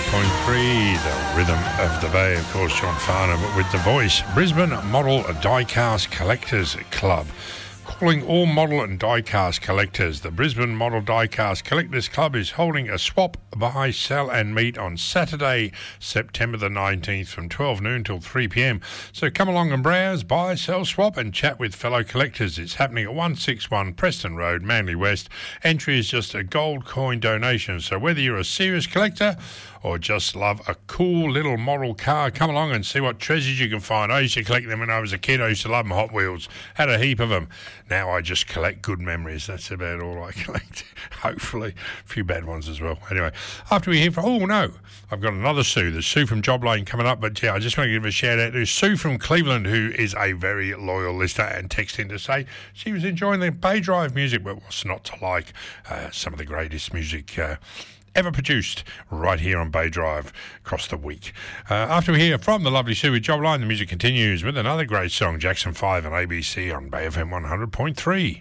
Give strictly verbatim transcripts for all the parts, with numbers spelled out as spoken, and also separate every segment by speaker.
Speaker 1: point three, the rhythm of the bay. Of course, John Farnham with The Voice. Brisbane Model Die-Cast Collectors Club. Calling all model and die-cast collectors. The Brisbane Model Die-Cast Collectors Club is holding a swap, buy, sell and meet on Saturday, September the nineteenth from twelve noon till three p.m. So come along and browse, buy, sell, swap and chat with fellow collectors. It's happening at one sixty-one Preston Road, Manly West. Entry is just a gold coin donation. So whether you're a serious collector or just love a cool little model car, come along and see what treasures you can find. I used to collect them when I was a kid. I used to love them, Hot Wheels. Had a heap of them. Now I just collect good memories. That's about all I collect. Hopefully. A few bad ones as well. Anyway, after we hear from... Oh, no. I've got another Sue. There's Sue from Job Lane coming up. But, yeah, I just want to give a shout-out to Sue from Cleveland, who is a very loyal listener, and texted to say she was enjoying the Bay Drive music, but what's not to like uh, some of the greatest music... Uh, ever produced right here on Bay Drive across the week. Uh, after we hear from the lovely Sue with Job Line, the music continues with another great song, Jackson five and A B C on Bay F M one hundred point three.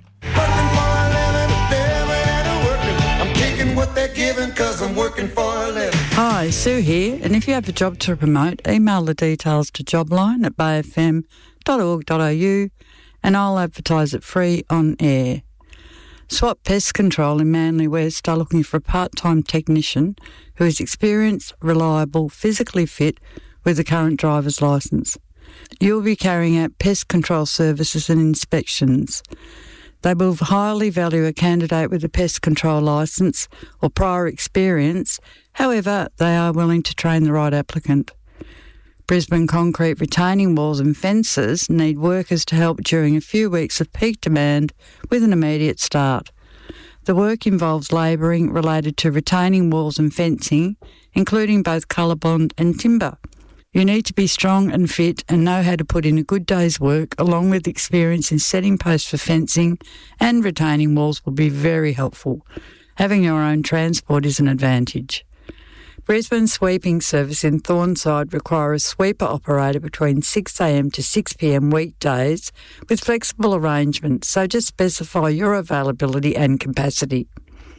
Speaker 2: I'm taking what they're giving because I'm working for a living.
Speaker 3: Hi, Sue here, and if you have a job to promote, email the details to jobline at bay f m dot org dot a u and I'll advertise it free on air. Swap Pest Control in Manly West are looking for a part-time technician who is experienced, reliable, physically fit with a current driver's licence. You'll be carrying out pest control services and inspections. They will highly value a candidate with a pest control licence or prior experience. However, they are willing to train the right applicant. Brisbane Concrete retaining walls and fences need workers to help during a few weeks of peak demand with an immediate start. The work involves labouring related to retaining walls and fencing, including both colorbond and timber. You need to be strong and fit and know how to put in a good day's work, along with experience in setting posts for fencing and retaining walls will be very helpful. Having your own transport is an advantage. Brisbane Sweeping Service in Thornside require a sweeper operator between six a m to six p m weekdays with flexible arrangements, so just specify your availability and capacity.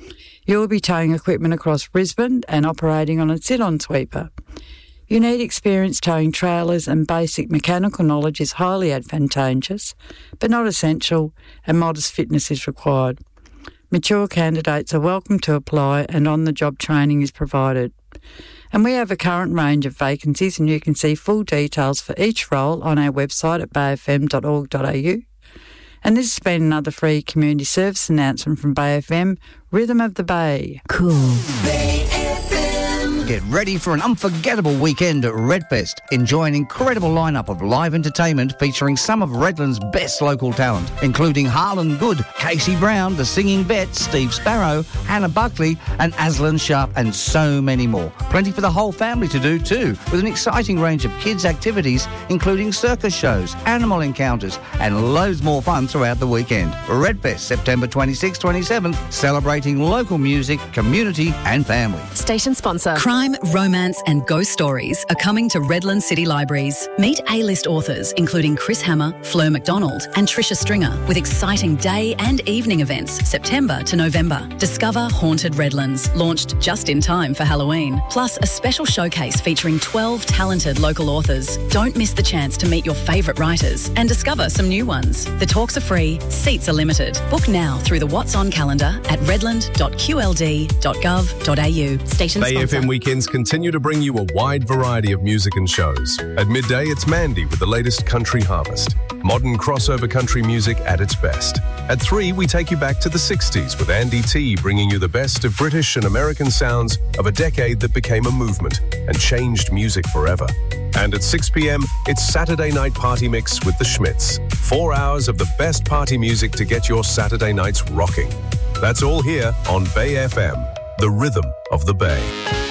Speaker 3: You will be towing equipment across Brisbane and operating on a sit-on sweeper. You need experience towing trailers and basic mechanical knowledge is highly advantageous, but not essential, and modest fitness is required. Mature candidates are welcome to apply and on-the-job training is provided. And we have a current range of vacancies and you can see full details for each role on our website at bay f m dot org dot a u. And this has been another free community service announcement from Bay F M, Rhythm of the Bay.
Speaker 4: Cool. Bay F M. Get ready for an unforgettable weekend at Redfest. Enjoy an incredible lineup of live entertainment featuring some of Redland's best local talent, including Harlan Good, Casey Brown, The Singing Vet, Steve Sparrow, Hannah Buckley and Aslan Sharp, and so many more. Plenty for the whole family to do too, with an exciting range of kids' activities, including circus shows, animal encounters, and loads more fun throughout the weekend. Redfest, September twenty-sixth to twenty-seventh, celebrating local music, community and family.
Speaker 5: Station sponsor.
Speaker 6: Crime, romance and ghost stories are coming to Redland City Libraries. Meet A-list authors including Chris Hammer, Fleur MacDonald and Tricia Stringer with exciting day and evening events September to November. Discover Haunted Redlands, launched just in time for Halloween. Plus a special showcase featuring twelve talented local authors. Don't miss the chance to meet your favourite writers and discover some new ones. The talks are free, seats are limited. Book now through the What's On calendar at redland dot q l d dot gov dot a u. Station
Speaker 7: Bay
Speaker 6: sponsor.
Speaker 7: F M Weekends continue to bring you a wide variety of music and shows. At midday, it's Mandy with the latest country harvest. Modern crossover country music at its best. At three, we take you back to the sixties with Andy T bringing you the best of British and American sounds of a decade that became a movement and changed music forever. And at six p m, it's Saturday Night Party Mix with the Schmitz. Four hours of the best party music to get your Saturday nights rocking. That's all here on Bay F M, the rhythm of the Bay.